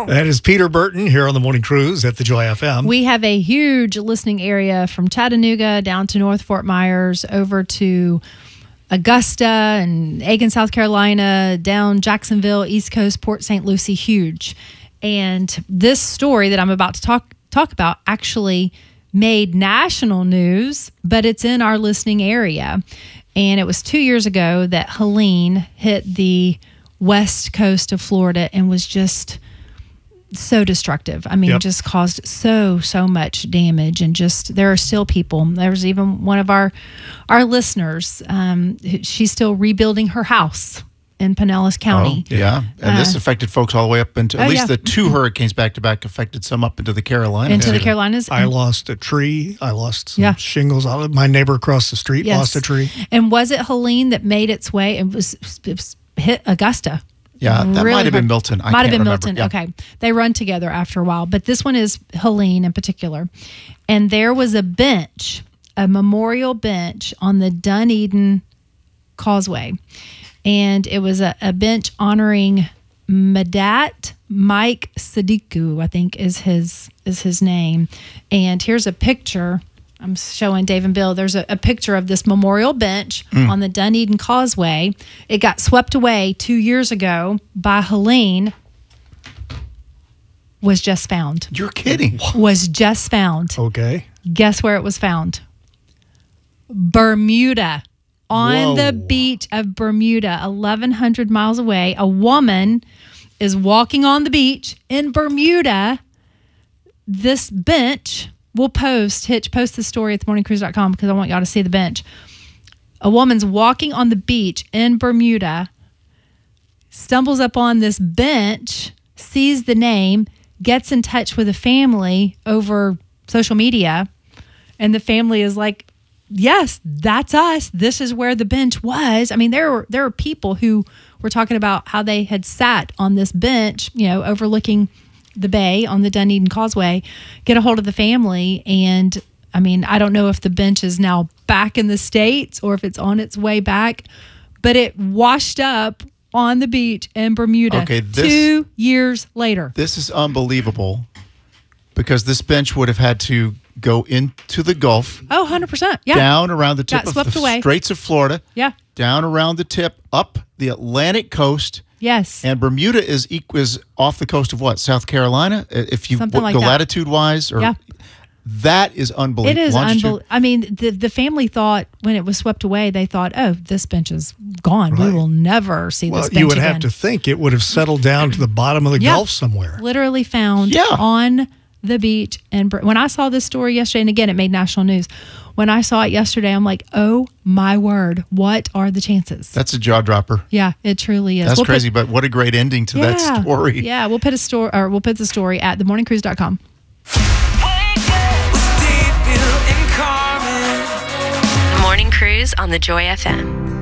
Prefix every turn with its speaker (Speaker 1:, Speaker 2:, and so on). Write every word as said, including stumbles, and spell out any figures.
Speaker 1: That is Peter Burton here on the Morning Cruise at the Joy F M.
Speaker 2: We have a huge listening area from Chattanooga down to North Fort Myers over to Augusta and Aiken, South Carolina, down Jacksonville, East Coast, Port Saint Lucie, huge. And this story that I'm about to talk talk about actually made national news, but it's in our listening area. And it was two years ago that Helene hit the west coast of Florida and was just so destructive. I mean,
Speaker 1: Yep.
Speaker 2: just caused so, so much damage. And just, there are still people. There was even one of our our listeners. Um, she's still rebuilding her house in Pinellas County.
Speaker 3: Oh, yeah. And
Speaker 2: Uh,
Speaker 3: this affected folks all the way up into, at
Speaker 2: oh,
Speaker 3: least
Speaker 2: yeah.
Speaker 3: the two hurricanes back to back affected some up into the Carolinas.
Speaker 2: Into the
Speaker 3: Yeah.
Speaker 2: Carolinas.
Speaker 1: I lost a tree. I lost some
Speaker 2: Yeah.
Speaker 1: shingles. I- My neighbor across the street
Speaker 2: Yes.
Speaker 1: lost a tree.
Speaker 2: And was it Helene that made its way? It was, it was hit Augusta.
Speaker 3: Yeah, that
Speaker 2: Really
Speaker 3: might have been
Speaker 2: hard.
Speaker 3: Milton. I
Speaker 2: Might have
Speaker 3: can't
Speaker 2: been
Speaker 3: remember.
Speaker 2: Milton.
Speaker 3: Yeah.
Speaker 2: Okay. They run together after a while. But this one is Helene in particular. And there was a bench, a memorial bench on the Dunedin Causeway. And it was a, a bench honoring Madat Mike Sadiku, I think is his is his name. And here's a picture. I'm showing Dave and Bill. There's a, a picture of this memorial bench
Speaker 3: Mm.
Speaker 2: on the Dunedin Causeway. It got swept away two years ago by Helene. Was just found.
Speaker 3: You're kidding.
Speaker 2: Was just found.
Speaker 1: Okay.
Speaker 2: Guess where it was found? Bermuda. On
Speaker 1: Whoa.
Speaker 2: the beach of Bermuda, eleven hundred miles away, a woman is walking on the beach in Bermuda. This bench, we'll post, Hitch, post the story at the morning cruise dot com because I want y'all to see the bench. A woman's walking on the beach in Bermuda, stumbles up on this bench, sees the name, gets in touch with a family over social media, and the family is like, yes, that's us. This is where the bench was. I mean, there were there were people who were talking about how they had sat on this bench, you know, overlooking the bay on the Dunedin Causeway, get a hold of the family. And I mean, I don't know if the bench is now back in the States or if it's on its way back, but it washed up on the beach in Bermuda
Speaker 3: Okay, this-
Speaker 2: two years later.
Speaker 3: This is unbelievable because this bench would have had to go into the Gulf,
Speaker 2: Oh, one hundred percent. Yeah.
Speaker 3: down around the tip
Speaker 2: Got
Speaker 3: of
Speaker 2: swept
Speaker 3: the
Speaker 2: away.
Speaker 3: Straits of Florida,
Speaker 2: Yeah.
Speaker 3: down around the tip, up the Atlantic coast.
Speaker 2: Yes.
Speaker 3: And Bermuda is equal, is off the coast of what? South Carolina? If you
Speaker 2: Something like
Speaker 3: go
Speaker 2: that.
Speaker 3: latitude-wise? Or,
Speaker 2: Yeah.
Speaker 3: That is unbelievable.
Speaker 2: It is
Speaker 3: Longitude-
Speaker 2: unbelievable. I mean, the the family thought when it was swept away, they thought, "Oh, this bench is gone. We
Speaker 1: Right.
Speaker 2: will never see
Speaker 1: Well,
Speaker 2: this bench
Speaker 1: you would
Speaker 2: again."
Speaker 1: have to think it would have settled down to the bottom of the
Speaker 2: Yeah.
Speaker 1: Gulf somewhere.
Speaker 2: Literally found
Speaker 3: Yeah.
Speaker 2: on the beach. And when I saw this story yesterday, and again, it made national news. When I saw it yesterday, I'm like, "Oh my word! What are the chances?"
Speaker 3: That's a jaw dropper.
Speaker 2: Yeah, it truly is.
Speaker 3: That's
Speaker 2: We'll put-
Speaker 3: crazy, but what a great ending to that
Speaker 2: Yeah.
Speaker 3: story.
Speaker 2: Yeah, we'll put a story, or we'll put the story at the morning cruise dot com.
Speaker 4: The Morning Cruise on the Joy F M.